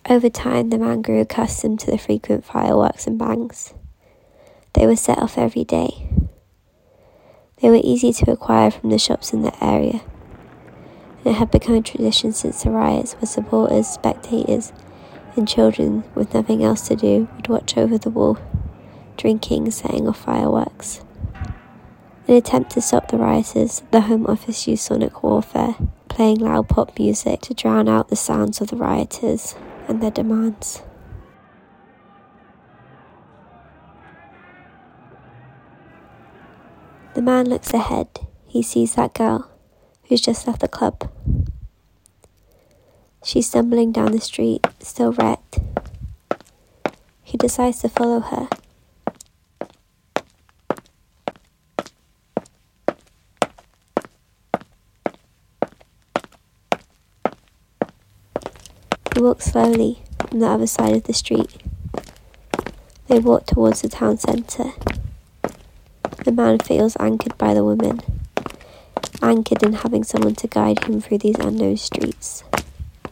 Over time, the man grew accustomed to the frequent fireworks and bangs. They were set off every day. They were easy to acquire from the shops in the area, and it had become a tradition since the riots where supporters, spectators, and children with nothing else to do would watch over the wall, drinking and setting off fireworks. In an attempt to stop the rioters, the Home Office used sonic warfare, playing loud pop music to drown out the sounds of the rioters and their demands. The man looks ahead. He sees that girl who's just left the club. She's stumbling down the street, still wrecked. He decides to follow her. He walks slowly from the other side of the street. They walk towards the town centre. The man feels anchored by the woman, anchored in having someone to guide him through these unknown streets.